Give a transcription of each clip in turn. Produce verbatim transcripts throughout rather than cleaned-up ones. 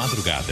madrugada.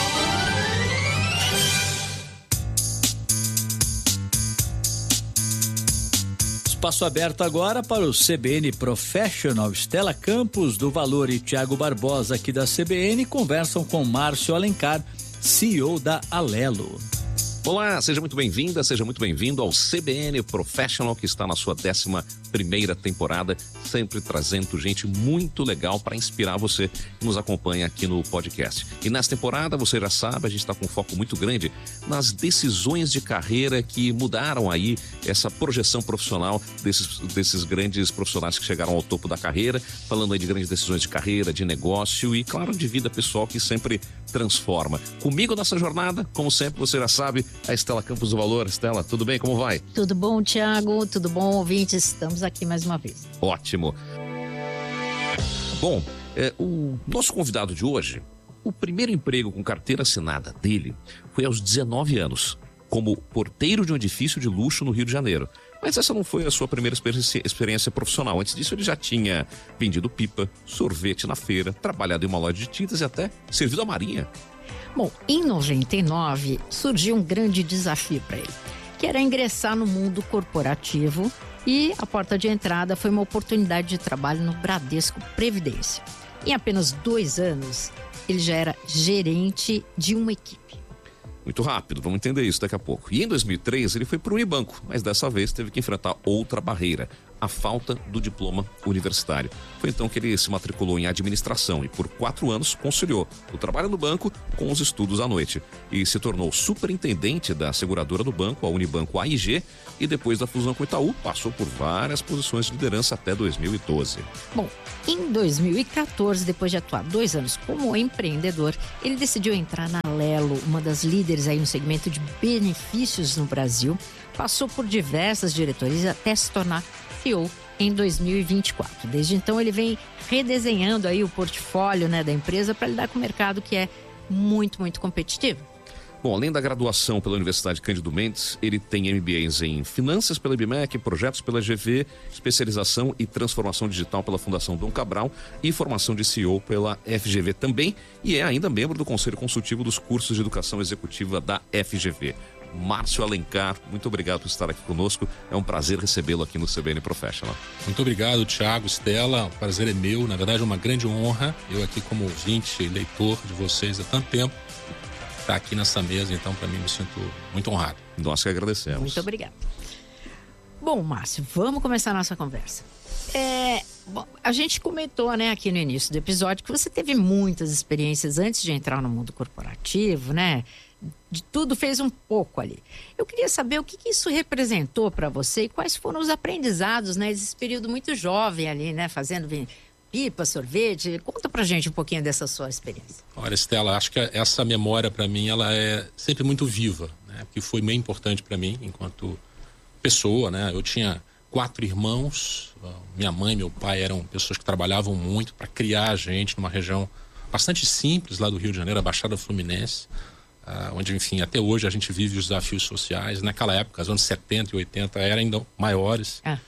Espaço aberto agora para o C B N Professional. Estela Campos do Valor e Tiago Barbosa aqui da C B N conversam com Márcio Alencar, C E O da Alelo. Olá, seja muito bem-vinda, seja muito bem-vindo ao C B N Professional, que está na sua décima primeira temporada, sempre trazendo gente muito legal para inspirar você que nos acompanha aqui no podcast. E nessa temporada, você já sabe, a gente está com um foco muito grande nas decisões de carreira que mudaram aí essa projeção profissional desses, desses grandes profissionais que chegaram ao topo da carreira, falando aí de grandes decisões de carreira, de negócio e, claro, de vida pessoal que sempre transforma. Comigo nessa jornada, como sempre, você já sabe, a Estela Campos do Valor. Estela, tudo bem? Como vai? Tudo bom, Tiago? Tudo bom, ouvintes? Estamos aqui mais uma vez. Ótimo. Bom, é, o nosso convidado de hoje, o primeiro emprego com carteira assinada dele foi aos dezenove anos, como porteiro de um edifício de luxo no Rio de Janeiro. Mas essa não foi a sua primeira experiência, experiência profissional. Antes disso, ele já tinha vendido pipa, sorvete na feira, trabalhado em uma loja de tintas e até servido à marinha. Bom, em noventa e nove surgiu um grande desafio para ele, que era ingressar no mundo corporativo, e a porta de entrada foi uma oportunidade de trabalho no Bradesco Previdência. Em apenas dois anos, ele já era gerente de uma equipe. Muito rápido, vamos entender isso daqui a pouco. E em dois mil e três ele foi para o Unibanco, mas dessa vez teve que enfrentar outra barreira, a falta do diploma universitário. Foi então que ele se matriculou em administração e por quatro anos conciliou o trabalho no banco com os estudos à noite. E se tornou superintendente da seguradora do banco, a Unibanco A I G, e depois da fusão com o Itaú, passou por várias posições de liderança até dois mil e doze. Bom, em dois mil e quatorze, depois de atuar dois anos como empreendedor, ele decidiu entrar na Alelo, uma das líderes aí no segmento de benefícios no Brasil. Passou por diversas diretorias até se tornar C E O em dois mil e vinte e quatro. Desde então ele vem redesenhando aí o portfólio, né, da empresa para lidar com o mercado que é muito, muito competitivo. Bom, além da graduação pela Universidade Cândido Mendes, ele tem M B As em Finanças pela I B M E C, Projetos pela G V, Especialização e Transformação Digital pela Fundação Dom Cabral e Formação de C E O pela F G V também, e é ainda membro do Conselho Consultivo dos Cursos de Educação Executiva da F G V. Márcio Alencar, muito obrigado por estar aqui conosco. É um prazer recebê-lo aqui no C B N Professional. Muito obrigado, Tiago, Estela. O prazer é meu. Na verdade, é uma grande honra. Eu aqui como ouvinte e leitor de vocês há tanto tempo, estar aqui nessa mesa. Então, para mim, me sinto muito honrado. Nós que agradecemos. Muito obrigado. Bom, Márcio, vamos começar a nossa conversa. É, bom, a gente comentou, né, aqui no início do episódio que você teve muitas experiências antes de entrar no mundo corporativo, né? De tudo fez um pouco ali. Eu queria saber o que, que isso representou para você e quais foram os aprendizados, né? Esse período muito jovem ali, né? Fazendo pipa, sorvete. Conta pra gente um pouquinho dessa sua experiência. Olha, Estela, acho que essa memória para mim, ela é sempre muito viva, né? Que foi bem importante para mim enquanto pessoa, né? Eu tinha quatro irmãos, minha mãe e meu pai eram pessoas que trabalhavam muito para criar a gente numa região bastante simples lá do Rio de Janeiro, a Baixada Fluminense. Uh, onde, enfim, até hoje a gente vive os desafios sociais. Naquela época, os anos setenta e oitenta eram ainda maiores. Ah.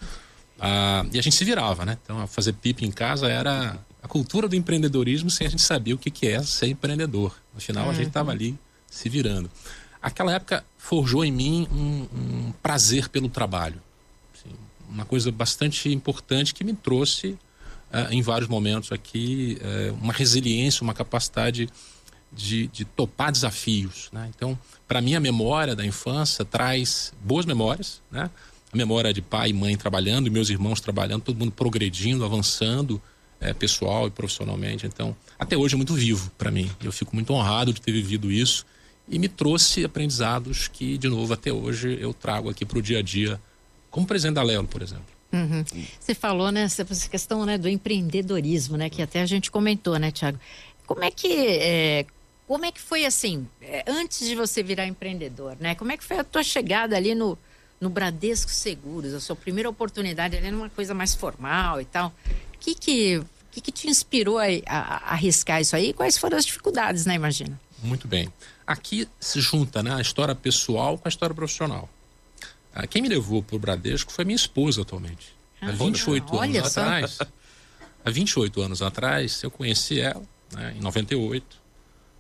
Uh, e a gente se virava, né? Então, fazer pipa em casa era a cultura do empreendedorismo sem a gente saber o que, que é ser empreendedor. No final, uhum. a gente estava ali se virando. Aquela época forjou em mim um, um prazer pelo trabalho. Assim, uma coisa bastante importante que me trouxe, uh, em vários momentos aqui, uh, uma resiliência, uma capacidade De, de topar desafios, né? Então, para mim, a memória da infância traz boas memórias, né? A memória de pai e mãe trabalhando, e meus irmãos trabalhando, todo mundo progredindo, avançando, é, pessoal e profissionalmente. Então, até hoje é muito vivo para mim. Eu fico muito honrado de ter vivido isso e me trouxe aprendizados que, de novo, até hoje eu trago aqui para o dia a dia, como presidente da Alelo, por exemplo. Uhum. Você falou, né, essa questão, né, do empreendedorismo, né, que até a gente comentou, né, Tiago? Como é que... É... Como é que foi assim, antes de você virar empreendedor, né? Como é que foi a tua chegada ali no, no Bradesco Seguros, a sua primeira oportunidade ali numa coisa mais formal e tal? O que que, que, que te inspirou a, a, a arriscar isso aí? Quais foram as dificuldades, né, imagina? Muito bem. Aqui se junta, né, a história pessoal com a história profissional. Ah, quem me levou para o Bradesco foi minha esposa atualmente. Ah, há vinte e oito anos só. atrás. Há vinte e oito anos atrás, eu conheci ela, né, em noventa e oito.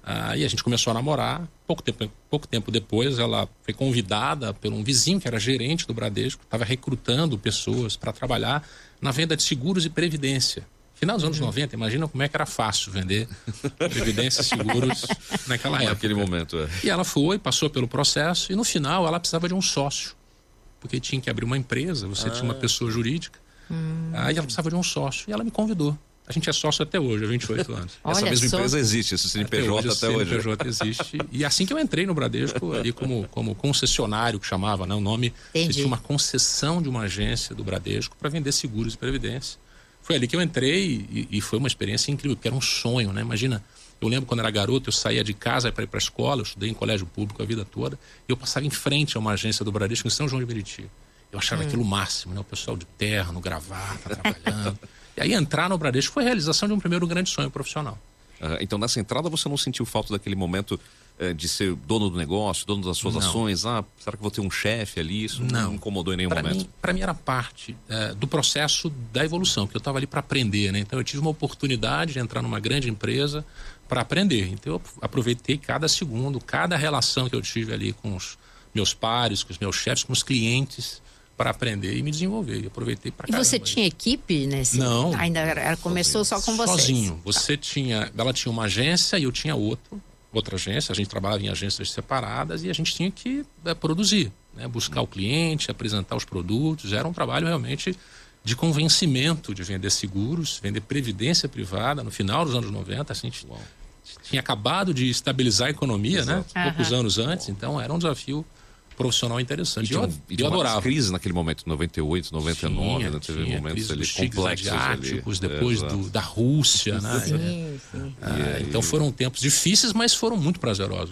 Aí a gente começou a namorar. Pouco tempo, pouco tempo depois, ela foi convidada por um vizinho que era gerente do Bradesco, estava recrutando pessoas para trabalhar na venda de seguros e previdência. Final dos anos noventa, imagina como é que era fácil vender previdência e seguros naquela época. Naquele momento, é. E ela foi, passou pelo processo e no final ela precisava de um sócio. Porque tinha que abrir uma empresa, você ah. tinha uma pessoa jurídica. Hum. Aí ela precisava de um sócio e ela me convidou. A gente é sócio até hoje, há vinte e oito anos. Essa Olha, mesma só... empresa existe, esse C N P J até hoje. O C N P J existe. E assim que eu entrei no Bradesco, ali como, como concessionário, que chamava, né, o nome, você tinha uma concessão de uma agência do Bradesco para vender seguros e previdência. Foi ali que eu entrei e, e foi uma experiência incrível, porque era um sonho, né? Imagina, eu lembro quando era garoto, eu saía de casa para ir para a escola, eu estudei em colégio público a vida toda, e eu passava em frente a uma agência do Bradesco em São João de Meriti. Eu achava hum. aquilo o máximo, né? O pessoal de terno, gravata, trabalhando. E aí entrar no Bradesco foi a realização de um primeiro grande sonho profissional. Uh, então nessa entrada você não sentiu falta daquele momento uh, de ser dono do negócio, dono das suas não. ações? Ah, será que vou ter um chefe ali? Isso não, não incomodou em nenhum pra momento? Mim, para mim era parte uh, do processo da evolução, porque eu estava ali para aprender, né? Então eu tive uma oportunidade de entrar numa grande empresa para aprender. Então eu aproveitei cada segundo, cada relação que eu tive ali com os meus pares, com os meus chefes, com os clientes, para aprender e me desenvolver. Eu aproveitei para caramba. E você tinha equipe nesse? Não. Ainda era, começou só com vocês? Sozinho. Você tinha, ela tinha uma agência e eu tinha outro, outra agência. A gente trabalhava em agências separadas e a gente tinha que é, produzir, né? Buscar o cliente, apresentar os produtos. Era um trabalho realmente de convencimento de vender seguros, vender previdência privada. No final dos anos noventa, assim, a gente Uau. tinha acabado de estabilizar a economia, Exato. né? Poucos Aham. anos antes. Uau. Então era um desafio profissional interessante. E eu, e eu adorava. Crise naquele momento, noventa e oito, noventa e nove, tinha, né? Teve tinha, momentos ali complexos asiáticos, ali. Depois é, do, da Rússia, né? Sim, sim. Ah, então foram tempos difíceis, mas foram muito prazerosos.